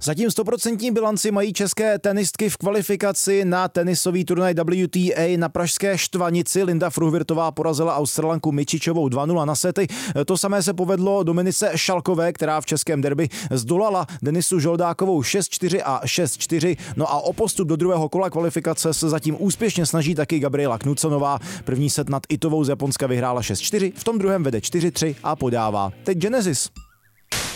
Zatím 100% bilanci mají české tenistky v kvalifikaci na tenisový turnaj WTA na pražské Štvanici. Linda Fruhvirtová porazila Australanku Mičičovou 2-0 na sety. To samé se povedlo Dominice Šalkové, která v českém derby zdolala Denisu Žoldákovou 6-4 a 6-4. No a o postup do druhého kola kvalifikace se zatím úspěšně snaží taky Gabriela Knudsenová. První set nad Itovou z Japonska vyhrála 6-4, v tom druhém vede 4-3 a podává teď Genesis.